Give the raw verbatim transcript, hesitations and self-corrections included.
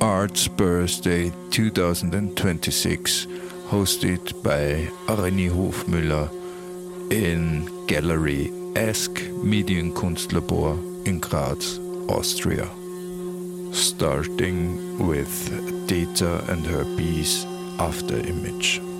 Arts Birthday twenty twenty-six, hosted by René Hofmüller in Gallery Ask Medienkunstlabor in Graz, Austria. Starting with Data and her piece After Image.